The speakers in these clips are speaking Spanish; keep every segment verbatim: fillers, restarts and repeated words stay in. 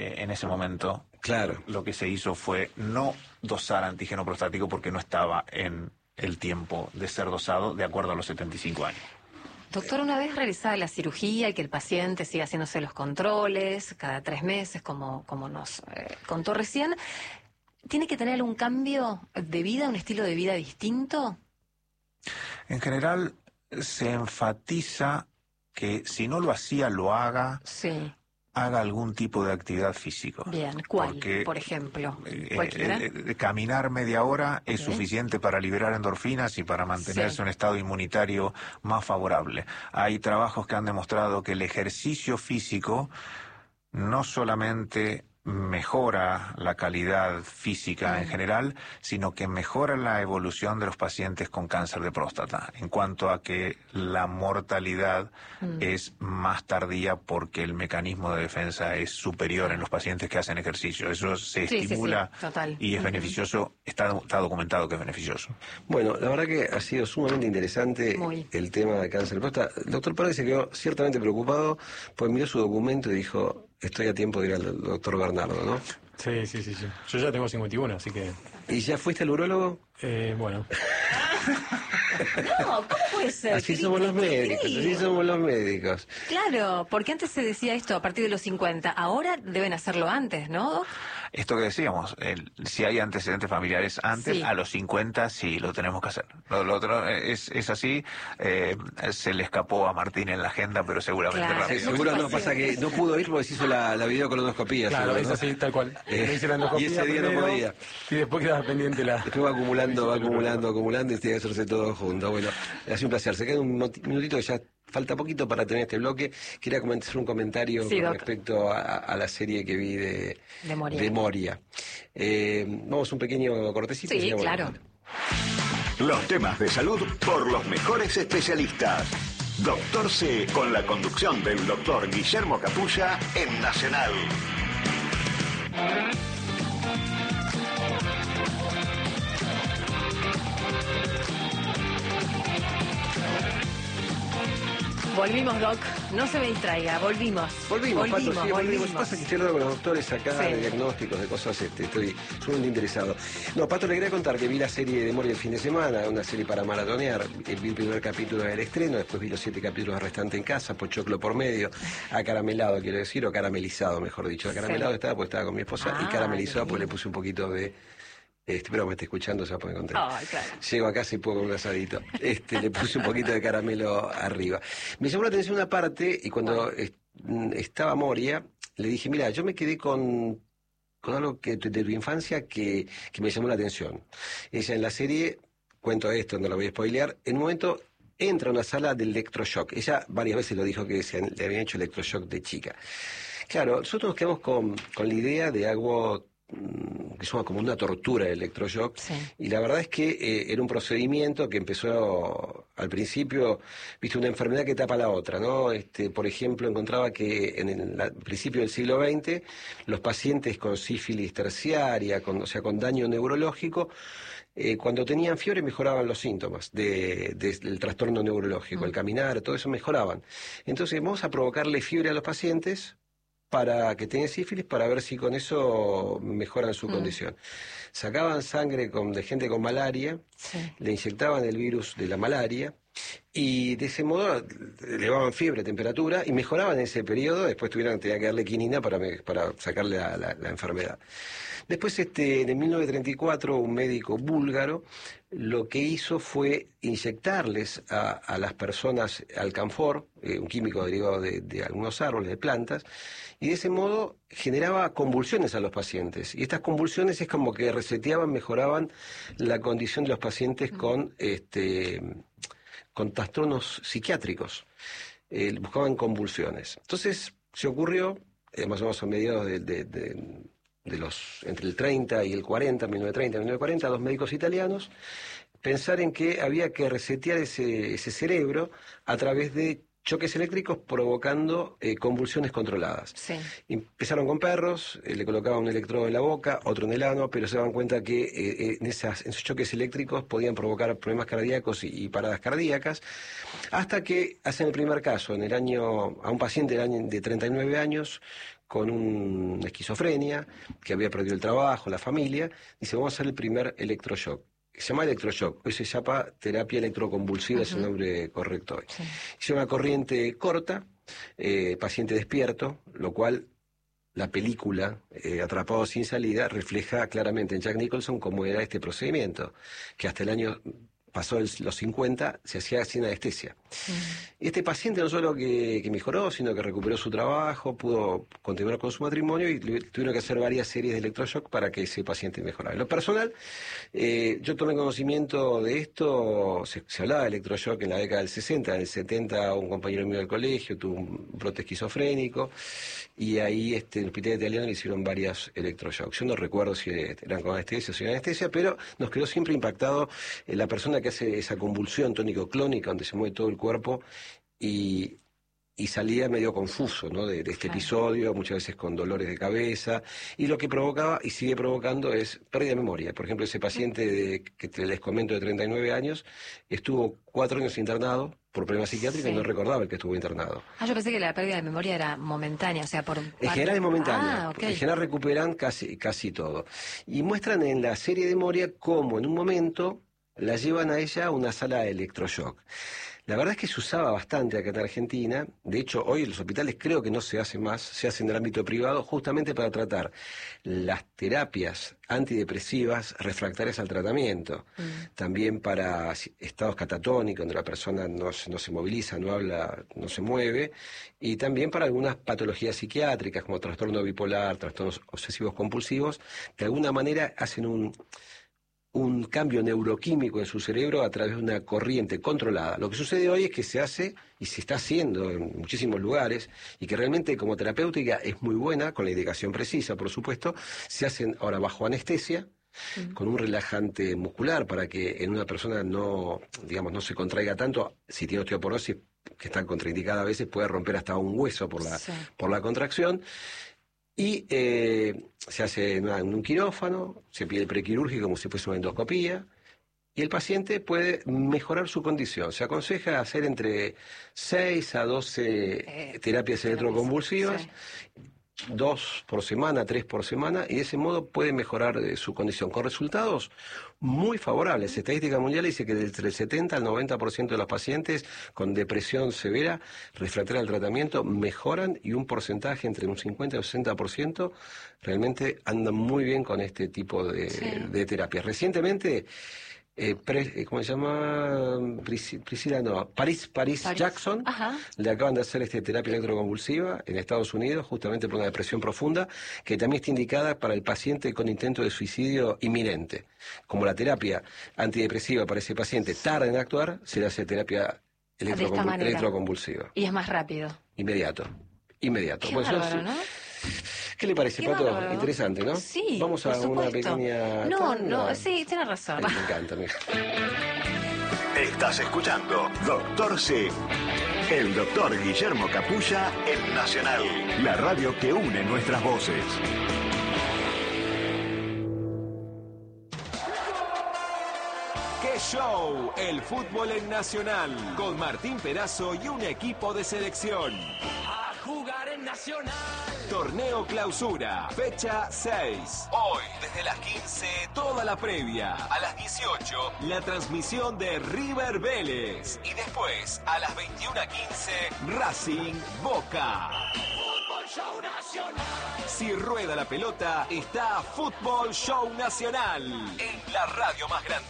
eh, en ese momento, claro, lo que se hizo fue no dosar antígeno prostático porque no estaba en el tiempo de ser dosado de acuerdo a los setenta y cinco años. Doctor, una vez realizada la cirugía y que el paciente siga haciéndose los controles cada tres meses, como, como nos eh, contó recién, ¿tiene que tener algún cambio de vida, un estilo de vida distinto? En general, se enfatiza que si no lo hacía, lo haga, sí. haga algún tipo de actividad física. Bien, ¿cuál, porque, por ejemplo? Eh, ¿Cualquiera? eh, eh, caminar media hora es okay. suficiente para liberar endorfinas y para mantenerse sí. un estado inmunitario más favorable. Hay trabajos que han demostrado que el ejercicio físico no solamente mejora la calidad física mm. en general, sino que mejora la evolución de los pacientes con cáncer de próstata, en cuanto a que la mortalidad mm. es más tardía porque el mecanismo de defensa es superior en los pacientes que hacen ejercicio. Eso se sí, estimula sí, sí. Total. y es uh-huh. beneficioso, está, está documentado que es beneficioso. Bueno, la verdad que ha sido sumamente interesante Muy. el tema de cáncer de próstata. El doctor Párez se quedó ciertamente preocupado, pues miró su documento y dijo, estoy a tiempo de ir al doctor Bernardo, ¿no? Sí, sí, sí, sí. Yo ya tengo cincuenta y uno, así que... ¿Y ya fuiste al urólogo? Eh, bueno. No, ¿cómo puede ser? Así somos los médicos, así somos los médicos. Claro, porque antes se decía esto a partir de los cincuenta, ahora deben hacerlo antes, ¿no? Esto que decíamos, el, si hay antecedentes familiares antes, sí. a los cincuenta sí lo tenemos que hacer. Lo, lo otro es, es así, eh, se le escapó a Martín en la agenda, pero seguramente claro. rápido. Sí, seguro no, pasa que no pudo ir porque se hizo la, la videocolonoscopía. Claro, seguro, es ¿no? así, tal cual. Eh, hice la endoscopía y ese día primero, no podía. Y después quedaba pendiente la... Después va acumulando, va acumulando, acumulando y tiene que hacerse todo junto. Bueno, ha sido un placer. Se queda un minutito que ya falta poquito para tener este bloque. Quería hacer un comentario sí, con respecto a, a la serie que vi de, de Moria. De Moria. Eh, vamos a un pequeño cortecito. Sí, claro. Los temas de salud por los mejores especialistas. Doctor C, con la conducción del doctor Guillermo Capulla en Nacional. Volvimos, Doc. No se me distraiga. Volvimos. Volvimos, volvimos, Pato, sí, volvimos. volvimos. Pasa que estoy hablando con los doctores acá sí. de diagnósticos, de cosas, este, estoy sumamente interesado. No, Pato, le quería contar que vi la serie de Moria el fin de semana, una serie para maratonear. Vi el primer capítulo del estreno, después vi los siete capítulos restantes en casa, pochoclo por medio, acaramelado, quiero decir, o caramelizado, mejor dicho. Acaramelado sí. estaba porque estaba con mi esposa ah, y caramelizado porque le puse un poquito de... Este, espero que me esté escuchando, se va a poner contento. Oh, claro. Llego a casa y puedo comer un asadito. Este, le puse un poquito de caramelo arriba. Me llamó la atención una parte, y cuando bueno. est estaba Moria, le dije, mira, yo me quedé con, con algo que de tu infancia que, que me llamó la atención. Ella en la serie, cuento esto, no lo voy a spoilear, en un momento entra a una sala de electroshock. Ella varias veces lo dijo que se, le habían hecho electroshock de chica. Claro, nosotros nos quedamos con, con la idea de algo que es como una tortura el electroshock, sí. y la verdad es que eh, era un procedimiento que empezó al principio, viste, una enfermedad que tapa la otra, ¿no? Este, por ejemplo, encontraba que en el la, principio del siglo veinte, los pacientes con sífilis terciaria, con, o sea, con daño neurológico, eh, cuando tenían fiebre mejoraban los síntomas de, de, del trastorno neurológico, mm. el caminar, todo eso mejoraban. Entonces vamos a provocarle fiebre a los pacientes para que tengan sífilis, para ver si con eso mejoran su mm. condición. Sacaban sangre con, de gente con malaria, sí. le inyectaban el virus de la malaria, y de ese modo elevaban fiebre, temperatura, y mejoraban en ese periodo. Después tuvieron que darle quinina para, para sacarle la, la, la enfermedad. Después, este, en mil novecientos treinta y cuatro, un médico búlgaro lo que hizo fue inyectarles a, a las personas alcanfor, eh, un químico derivado de, de algunos árboles, de plantas, y de ese modo generaba convulsiones a los pacientes. Y estas convulsiones es como que reseteaban, mejoraban la condición de los pacientes con, este, con trastornos psiquiátricos. Eh, buscaban convulsiones. Entonces se ocurrió, eh, más o menos a mediados de... de, de de los entre el treinta y el cuarenta, mil novecientos treinta y mil novecientos cuarenta, dos médicos italianos, pensar en que había que resetear ese, ese cerebro a través de choques eléctricos provocando eh, convulsiones controladas. Sí. Empezaron con perros, eh, le colocaban un electrodo en la boca, otro en el ano, pero se daban cuenta que eh, en, esas, en esos choques eléctricos podían provocar problemas cardíacos y, y paradas cardíacas, hasta que hacen el primer caso en el año a un paciente del año de treinta y nueve años con una esquizofrenia, que había perdido el trabajo, la familia. Dice, vamos a hacer el primer electroshock. Se llama electroshock, hoy se llama terapia electroconvulsiva, uh-huh. es el nombre correcto hoy. Sí. Hizo una corriente corta, eh, paciente despierto, lo cual la película eh, Atrapado sin salida refleja claramente en Jack Nicholson cómo era este procedimiento, que hasta el año pasó el, los cincuenta, se hacía sin anestesia. Uh-huh. Este paciente no solo que, que mejoró, sino que recuperó su trabajo, pudo continuar con su matrimonio y tuvieron que hacer varias series de electroshock para que ese paciente mejorara. En lo personal, eh, yo tomé conocimiento de esto, se, se hablaba de electroshock en la década del sesenta, en el setenta un compañero mío del colegio tuvo un brote esquizofrénico y ahí este, en el hospital italiano le hicieron varias electroshocks. Yo no recuerdo si eran con anestesia o sin anestesia, pero nos quedó siempre impactado eh, la persona que hace esa convulsión tónico-clónica donde se mueve todo el cuerpo y, y salía medio confuso, ¿no? de, de este claro. episodio, muchas veces con dolores de cabeza, y lo que provocaba y sigue provocando es pérdida de memoria. Por ejemplo, ese paciente de, que te les comento de treinta y nueve años estuvo cuatro años internado por problemas psiquiátricos sí. y no recordaba el que estuvo internado. Ah, yo pensé que la pérdida de memoria era momentánea, o sea, por... En general es momentánea, ah, okay. en general recuperan casi, casi todo. Y muestran en la serie de Moria cómo en un momento la llevan a ella a una sala de electroshock. La verdad es que se usaba bastante acá en Argentina. De hecho, hoy en los hospitales creo que no se hace más, se hace en el ámbito privado, justamente para tratar las terapias antidepresivas refractarias al tratamiento. Mm. También para estados catatónicos, donde la persona no, no se moviliza, no habla, no se mueve. Y también para algunas patologías psiquiátricas, como trastorno bipolar, trastornos obsesivos compulsivos, que de alguna manera hacen un... un cambio neuroquímico en su cerebro a través de una corriente controlada. Lo que sucede hoy es que se hace, y se está haciendo en muchísimos lugares, y que realmente como terapéutica es muy buena, con la indicación precisa, por supuesto, se hacen ahora bajo anestesia, uh-huh. con un relajante muscular para que en una persona no, digamos, no se contraiga tanto. Si tiene osteoporosis, que está contraindicada a veces, puede romper hasta un hueso por la, sí. por la contracción. Y eh, se hace en, una, en un quirófano, se pide el prequirúrgico como si fuese una endoscopía, y el paciente puede mejorar su condición. Se aconseja hacer entre seis a doce eh, terapias electroconvulsivas, sí. dos por semana, tres por semana, y de ese modo puede mejorar eh, su condición, con resultados muy favorables. Estadística Mundial dice que entre el setenta al noventa por ciento de los pacientes con depresión severa refractaria al tratamiento mejoran, y un porcentaje entre un cincuenta y un sesenta por ciento realmente andan muy bien con este tipo de, sí. de terapias. Recientemente... Eh, pre, ¿cómo se llama? Pris, Priscila, no, Paris, Paris, Paris. Jackson, Ajá. le acaban de hacer este terapia electroconvulsiva en Estados Unidos, justamente por una depresión profunda, que también está indicada para el paciente con intento de suicidio inminente. Como la terapia antidepresiva para ese paciente tarda en actuar, se le hace terapia electroconvul electroconvulsiva. Y es más rápido. Inmediato, inmediato. Qué pues bárbaro, es, ¿no? ¿Qué le parece, Pato? Bárbaro. Interesante, ¿no? Sí, vamos a una pequeña... No, no, sí, tiene razón. Ay, me encanta, mira. Estás escuchando Doctor C, el doctor Guillermo Capulla en Nacional, la radio que une nuestras voces. ¡Qué show! El fútbol en Nacional, con Martín Perazo y un equipo de selección. A jugar en Nacional. Torneo Clausura, fecha seis. Hoy, desde las quince, toda la previa. A las dieciocho, la transmisión de River Vélez. Y después, a las veintiuna quince, Racing Boca. Fútbol Show Nacional. Si rueda la pelota, está Fútbol Show Nacional. En la radio más grande.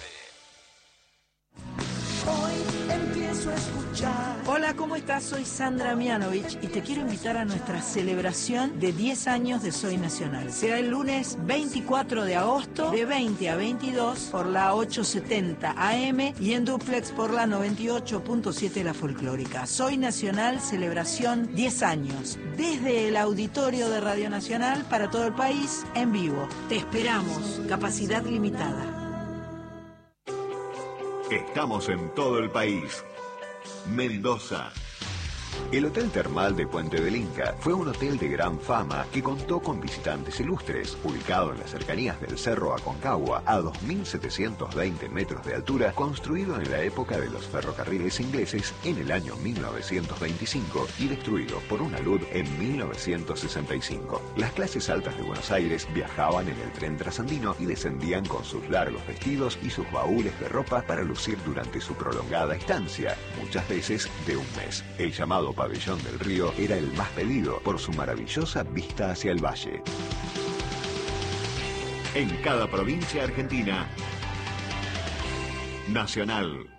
Hoy empiezo a escuchar. Hola, ¿cómo estás? Soy Sandra Mianovich y te quiero invitar a nuestra celebración de diez años de Soy Nacional. Será el lunes veinticuatro de agosto de veinte a veintidós por la ochocientos setenta A M y en duplex por la noventa y ocho punto siete La Folclórica. Soy Nacional, celebración diez años. Desde el auditorio de Radio Nacional para todo el país, en vivo. Te esperamos. Capacidad limitada. Estamos en todo el país. Mendoza El Hotel Termal de Puente del Inca fue un hotel de gran fama que contó con visitantes ilustres, ubicado en las cercanías del Cerro Aconcagua, a dos mil setecientos veinte metros de altura, construido en la época de los ferrocarriles ingleses en el año mil novecientos veinticinco y destruido por una luz en mil novecientos sesenta y cinco. Las clases altas de Buenos Aires viajaban en el tren trasandino y descendían con sus largos vestidos y sus baúles de ropa para lucir durante su prolongada estancia, muchas veces de un mes. El llamado Pabellón del Río era el más pedido por su maravillosa vista hacia el valle. En cada provincia argentina, Nacional.